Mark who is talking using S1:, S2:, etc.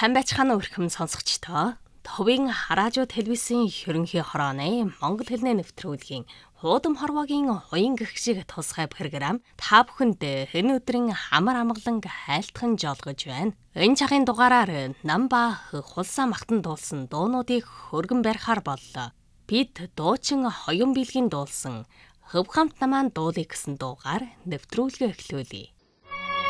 S1: Сайн байцгаана уу өрхөм сонсогчдоо. Товын хараажуу телевизийн ерөнхий хорооны Монгол хэлний нэвтрүүлгийн хуудам хорвоогийн хуян гэх шиг тусгай програм та бүхэнд энэ өдрийн амар амгалан хайлтхан жолгож байна. Энэ цагийн дугаараар нам ба хулсаа махтан дуулсан дуунуудыг хөргөн барихаар боллоо. Бид дуучин хоёун билгийн дуулсан Хөв хамт намаан дуулыг гэсэн дуугаар нэвтрүүлгээ эхлүүлье.